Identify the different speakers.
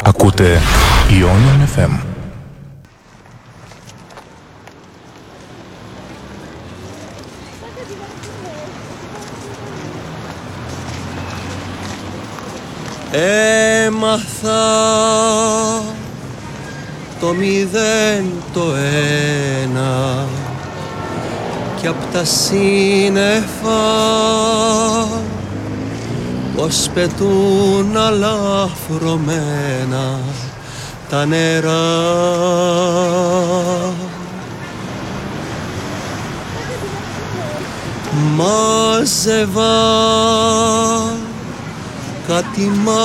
Speaker 1: Ακούτε Ionian FM.
Speaker 2: Έμαθα το 0 το 1 κι απ' τα σύννεφα πως πετούν αλαφρωμένα τα νερά. Μάζευα κάτι